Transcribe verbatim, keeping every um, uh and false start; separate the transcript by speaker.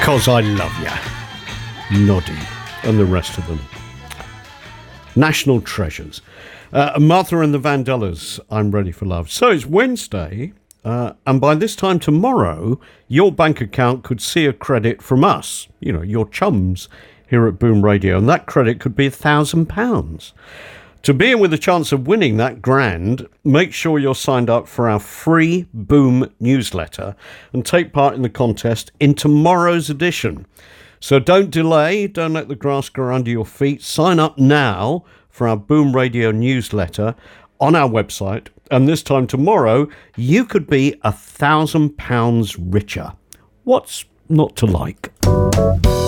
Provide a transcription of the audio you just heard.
Speaker 1: 'Cause I Love Ya, Noddy, and the rest of them. National treasures. Uh, Martha and the Vandellas, I'm Ready for Love. So it's Wednesday, uh, and by this time tomorrow, your bank account could see a credit from us, you know, your chums here at Boom Radio, and that credit could be a thousand pounds. To be in with a chance of winning that grand, make sure you're signed up for our free Boom newsletter and take part in the contest in tomorrow's edition. So don't delay, don't let the grass grow under your feet. Sign up now for our Boom Radio newsletter on our website, and this time tomorrow, you could be a thousand pounds richer. What's not to like?